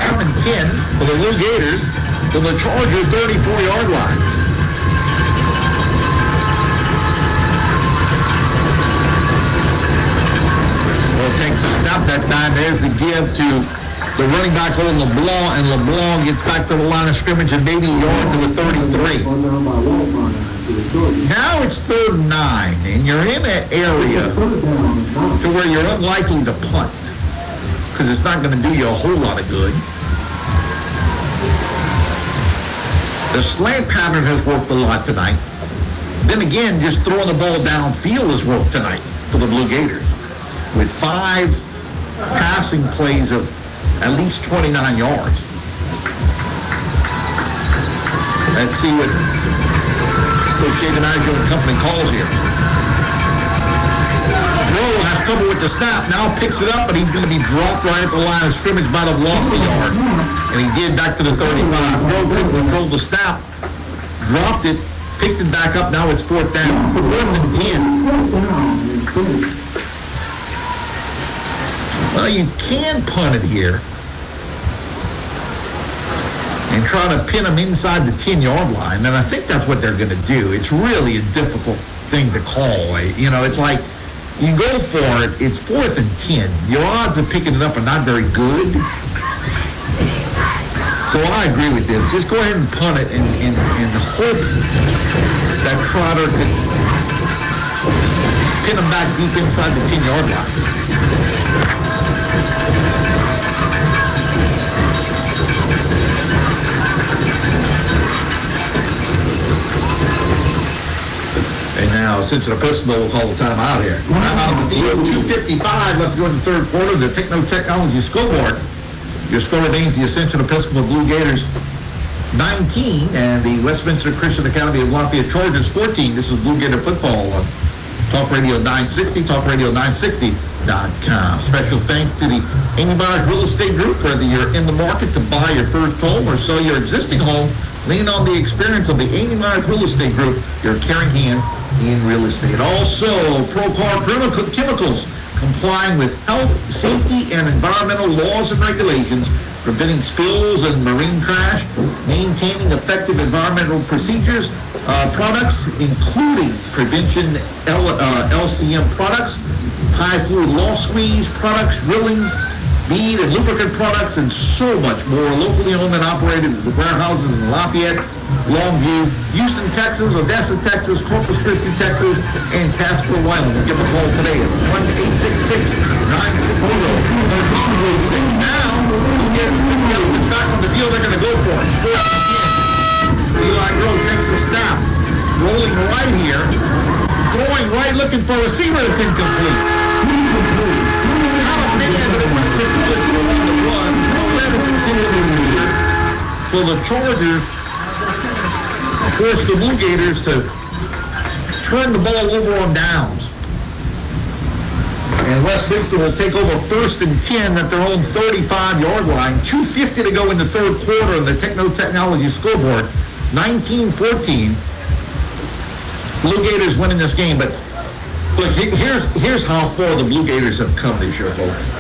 down and 10 for the Blue Gators to the Charger 34-yard line. Well, takes a snap that time. There's the give to the running back on LeBlanc, and LeBlanc gets back to the line of scrimmage and maybe a yard to the 33. Now it's 3rd and 9, and you're in an area to where you're unlikely to punt because it's not going to do you a whole lot of good. The slant pattern has worked a lot tonight. Then again, just throwing the ball downfield has worked tonight for the Blue Gators with 5 passing plays of at least 29 yards. Let's see what Coach DiMaggio and company calls here. Rowe has trouble with the snap, now picks it up, but he's going to be dropped right at the line of scrimmage, might have lost a yard. And he did back to the 35. Rowe couldn't control the snap, dropped it, picked it back up, now it's 4th down. 4th and 10. Well, you can punt it here and try to pin them inside the 10-yard line, and I think that's what they're going to do. It's really a difficult thing to call. You know, it's like you go for it, it's 4th and 10. Your odds of picking it up are not very good. So I agree with this. Just go ahead and punt it and hope that Trotter can pin them back deep inside the 10-yard line. And now, Central Episcopal will call the time out here. Time out on the field, 2:55 left to go in the 3rd quarter. The Techno Technology scoreboard. Your score remains the Ascension Episcopal Blue Gators 19 and the Westminster Christian Academy of Lafayette Chargers 14. This is Blue Gator football on Talk Radio 960, talkradio960.com. Special thanks to the Amy Myers Real Estate Group. Whether you're in the market to buy your first home or sell your existing home, lean on the experience of the Amy Myers Real Estate Group, your caring hands in real estate. Also, Procar Chemicals, complying with health, safety, and environmental laws and regulations, preventing spills and marine trash, maintaining effective environmental procedures, products, including prevention LCM products, high fluid law squeeze products, drilling, bead and lubricant products, and so much more. Locally owned and operated with warehouses in Lafayette, Longview, Houston, Texas, Odessa, Texas, Corpus Christi, Texas, and Casper, Wyoming. Give them a call today at 1-866-960-1346. Now, it's back on the field. They're going to go for it. 4th and 10. Eli Grove takes the snap. Rolling right here. Throwing right, looking for a receiver. It's incomplete. Not a man, but it went to the run. That is intended receiver. So the Chargers force the Blue Gators to turn the ball over on downs. And Westminster will take over 1st and 10 at their own 35-yard line. 2:50 to go in the 3rd quarter of the Techno Technology scoreboard. 19-14. Blue Gators winning this game, but look, here's how far the Blue Gators have come this year, folks.